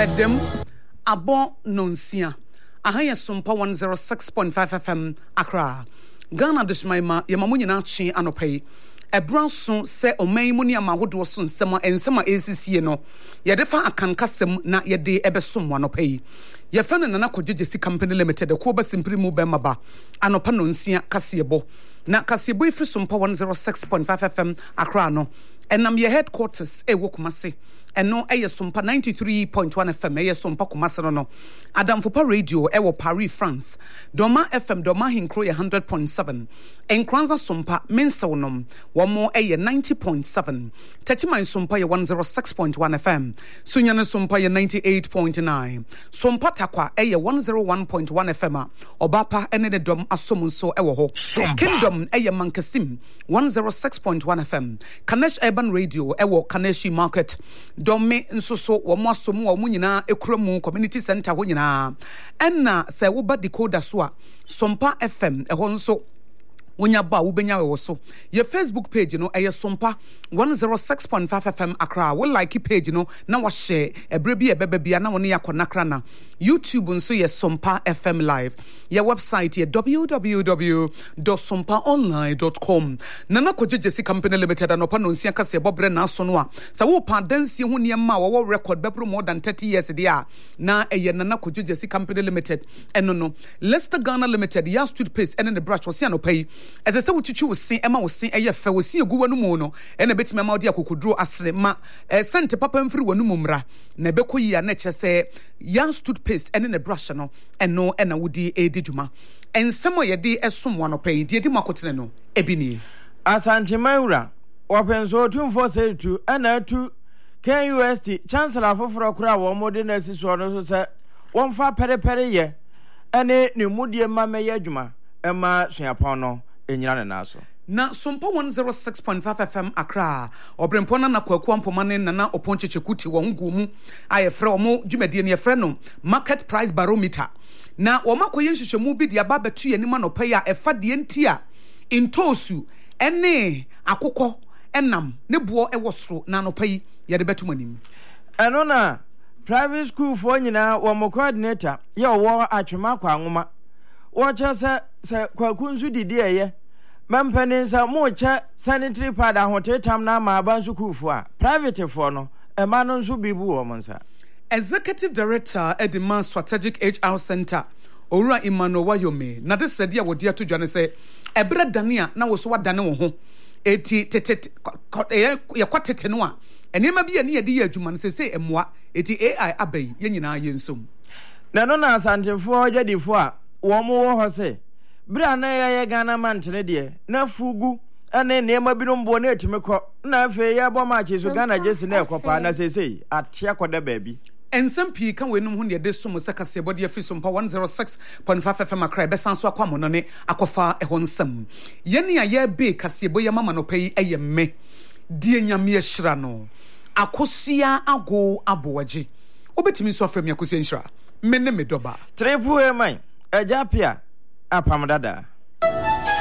Edem Abo Nonsia. Ahaya Sumpa 106.5 FM Accra. Ghana Dishmaima Yamamuni Nachi Anope. Ebra so se omaimuni amahodo so nsema ensema ACC no. Yedefa akankasem na yede ebesom wanope. Yefrana Nana Kojesi Company Limited ko ba simpri mu be maba. Anopa nonsia kasebo. Na kasebo ifi Sumpa 106.5 FM Accra no. Enam ye headquarters e wokumase. Eno eye Sumpa 93.1 FM eye Sumpa Kumase no. Adam Fupa Radio e wo Paris France. Doma FM Doma Hinkro ye 100.7. Enkranza Sumpa Mensonom womo eye 90.7. Techiman Sumpa ye 106.1 FM. Sunyane Sumpa ye 98.9. Sumpa Takwa eye 101.1 FM. Obapa ene de dom asomunso ewo ho. Kingdom eye Mankasim 106.1 FM. Kanesh Urban Radio ewo Kaneshi Market. Dome nsoso womo asomu wo nyina ekuramu community center ho nyina. Enna se wo ba decoder so a Sumpa FM eho nso wonya ba wo benya we so ye Facebook page no eye Sumpa 106.5 FM Accra wo like page no na wo share ebre bi ebebe bia na woni yakonakra na YouTube nso ye Sumpa FM live ye website ye www.sumpaonline.com Nana Kojesi Company Limited anopa no nsia kase bobre na so no a sa wo pa dansie ho niam wo record bebro more than 30 years dia na eye Nana Kojesi Company Limited eno no Leicester Ghana Limited ya toothpaste ene the brush wo sia no pay as I say wuchichi wo sin ema wo sin eye fe wo sin egu wanu mu no ene betime ma odi akokoduro asre ma sente papa mfiri wanu mu mra na bekoyi ya na chese yan toothpaste ene ne brush no eno ena wudi edidwuma ensemo ye de esom wano pay de makotene no ebini Asante Maura wapenso tumfo say to ena tu KUST chancellor foforo kura wo mode na siso no so se wonfa perepere ye ene ne mudie ma meye adwuma ema suapon no enyina ne naso na Sumpa 106.5 FM Accra obrempona na kwaku ampomane na oponchechekuti wo ngumu ayefre omo dwumadie ne yefre no market price barometer na wo makoye nhwehwemu bi dia ba betu ye nima no pay a efa de ntia intosu ene akokɔ enam ne buo ewosoro na no pay ye de betu manim eno na private school for nyina wo mo coordinator ye wo atwema kwa nwoma wo che se kwaku nsu didi eye Mampenisa mocha sanitary pad ahotetam na ma abansu kufu a private for no ema no nso bibu wo monsa Executive Director Edema Strategic HR Center Owura Emmanuel Wayome na de sede a wodi ato dwane se ebre dane a na wo so wadane wo ho eti tete ye kwatete no a enema bi ye de ye adwuma no se emoa eti AI abai ye nyina ye nsom na no na asantefo ogyedifo a wo mo wo ho se bra na ye Ghana mantene de na fugu ene nema binom bo na etimekọ na afi ye bo ma cheso Ghana jesi na ekopa na sesei atia koda baabi ensempii kan wenum hu ne de som sekase body afi Sumpa 106.5 FM Accra be sanso akwamo no ne akofa eho nsam yene a ye be kasebo ye mama no pay eye me die nyame ehira no akosia ago abowaje obetimi so afrem yakosia nhira me ne me doba triple man ejapia apamdada